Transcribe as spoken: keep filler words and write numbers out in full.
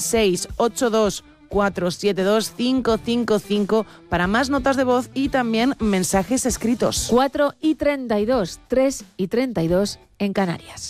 seis ocho dos cuatro siete dos cinco cinco cinco para más notas de voz y también mensajes escritos. cuatro y treinta y dos, tres y treinta y dos en Canarias.